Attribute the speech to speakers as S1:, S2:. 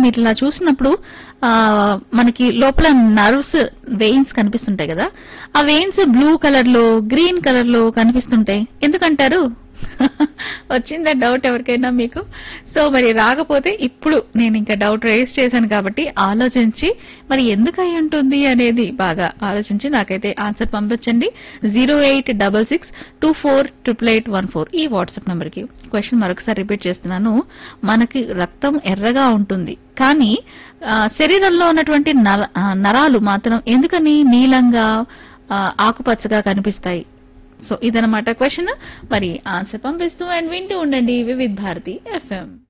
S1: మీరు ఇలా చూసినప్పుడు ఆ మనకి లోపల నర్వ్స్ వెయిన్స్ కనిపిస్తుంటాయి కదా, ఆ వెయిన్స్ బ్లూ కలర్ లో గ్రీన్ కలర్ లో కనిపిస్తుంటాయి, ఎందుకంటారు? వచ్చిందా డౌట్ ఎవరికైనా మీకు? సో మరి రాకపోతే ఇప్పుడు నేను ఇంకా డౌట్ రేస్ చేశాను కాబట్టి ఆలోచించి మరి ఎందుకు అయి ఉంటుంది అనేది బాగా ఆలోచించి నాకైతే ఆన్సర్ పంపించండి. 08662488814 ఈ వాట్సాప్ నంబర్ కి. క్వశ్చన్ మరొకసారి రిపీట్ చేస్తున్నాను. మనకి రక్తం ఎర్రగా ఉంటుంది కానీ శరీరంలో ఉన్నటువంటి నరాలు మాత్రం ఎందుకని నీలంగా ఆకుపచ్చగా కనిపిస్తాయి? సో ఇదనమాట క్వశ్చన్. మరి ఆన్సర్ పంపిస్తూ అండ్ వింటూ ఉండండి వివిధ్ భారతి ఎఫ్ఎం.